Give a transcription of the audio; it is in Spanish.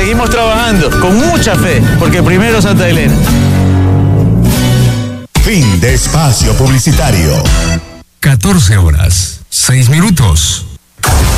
seguimos trabajando con mucha fe, porque primero Santa Elena. Fin de espacio publicitario. 14 horas, 6 minutos.